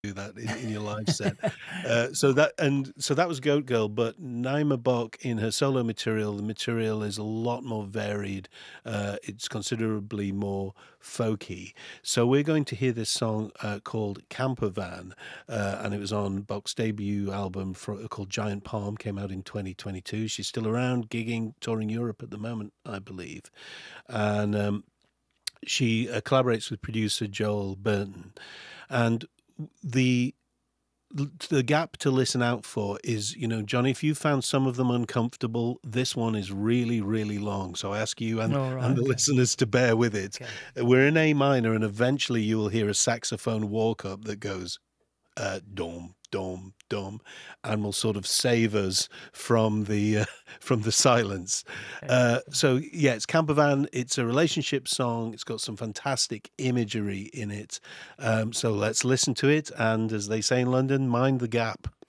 do that in your live set. So that was Goat Girl, but Naima Bach in her solo material, the material is a lot more varied. It's considerably more folky. So we're going to hear this song called Camper Van, and it was on Bach's debut album called Giant Palm, came out in 2022. She's still around, gigging, touring Europe at the moment, I believe. And she collaborates with producer Joel Burton. And the the gap to listen out for is, Johnny, if you found some of them uncomfortable, this one is really, really long. So I ask you All and right. the Okay. listeners to bear with it. Okay. We're in A minor, and eventually you will hear a saxophone walk up that goes dom, dom, dom, and will sort of save us from the from the silence. Excellent. So yeah, it's Campervan. It's a relationship song. It's got some fantastic imagery in it. So let's listen to it. And as they say in London, mind the gap.